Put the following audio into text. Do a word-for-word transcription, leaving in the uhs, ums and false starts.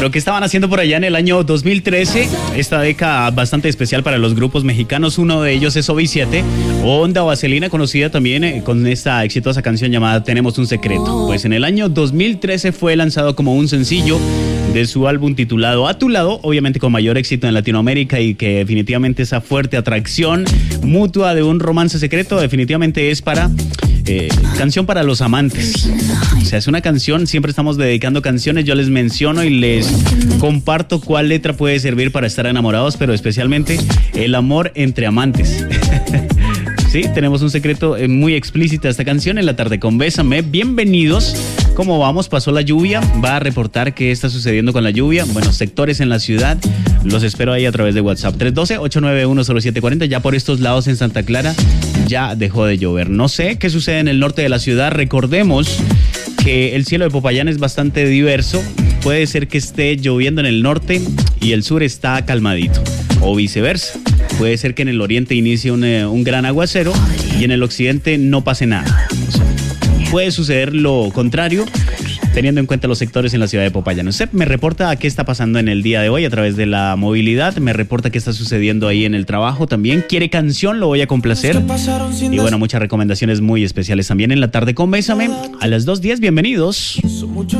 Bueno, ¿qué estaban haciendo por allá en el año dos mil trece? Esta década bastante especial para los grupos mexicanos. Uno de ellos es O V siete, Onda Vaselina, conocida también eh, con esta exitosa canción llamada Tenemos un secreto. Pues en el año dos mil trece fue lanzado como un sencillo de su álbum titulado A tu lado, obviamente con mayor éxito en Latinoamérica, y que definitivamente esa fuerte atracción mutua de un romance secreto definitivamente es para eh, canción para los amantes. O sea, es una canción, siempre estamos dedicando canciones, yo les menciono y les comparto cuál letra puede servir para estar enamorados, pero especialmente el amor entre amantes. Sí, tenemos un secreto muy explícito esta canción en la tarde con Bésame. Bienvenidos. ¿Cómo vamos? Pasó la lluvia. Va a reportar qué está sucediendo con la lluvia. Bueno, sectores en la ciudad. Los espero ahí a través de WhatsApp. tres uno dos, ocho nueve uno, cero siete cuatro cero. Ya por estos lados en Santa Clara ya dejó de llover. No sé qué sucede en el norte de la ciudad. Recordemos que el cielo de Popayán es bastante diverso. Puede ser que esté lloviendo en el norte y el sur está calmadito. O viceversa. Puede ser que en el oriente inicie un, eh, un gran aguacero y en el occidente no pase nada. O sea, puede suceder lo contrario, teniendo en cuenta los sectores en la ciudad de Popayán. Usted me reporta qué está pasando en el día de hoy a través de la movilidad, me reporta qué está sucediendo ahí en el trabajo también. ¿Quiere canción? Lo voy a complacer. Y bueno, muchas recomendaciones muy especiales también en la tarde con Bésame a las dos diez. Bienvenidos.